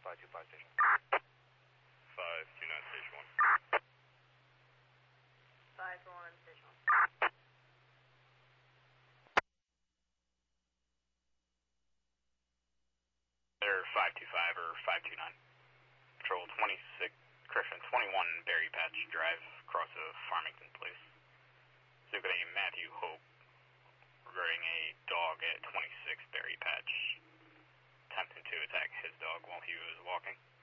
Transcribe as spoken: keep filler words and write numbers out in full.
five two five station. five two nine station one. five four one station one. They're five two five or five two nine. Patrol twenty-six, correction, twenty-one Berry Patch Drive, across of Farmington Place. Looking at Matthew Hope regarding a dog at twenty-six Berry Patch, attempting to attack his dog while he was walking.